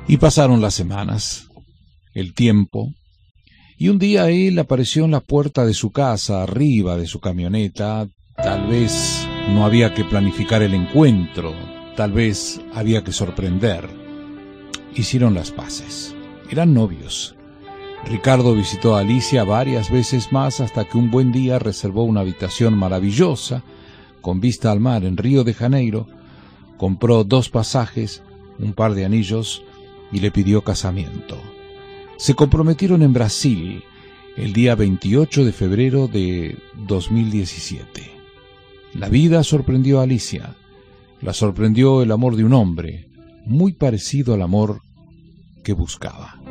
Y pasaron las semanas, el tiempo, y un día él apareció en la puerta de su casa, arriba de su camioneta. Tal vez no había que planificar el encuentro, tal vez había que sorprender. Hicieron las paces, eran novios. Ricardo visitó a Alicia varias veces más hasta que un buen día reservó una habitación maravillosa, con vista al mar en Río de Janeiro, compró 2 pasajes, un par de anillos y le pidió casamiento. Se comprometieron en Brasil el día 28 de febrero de 2017. La vida sorprendió a Alicia, la sorprendió el amor de un hombre, muy parecido al amor que buscaba.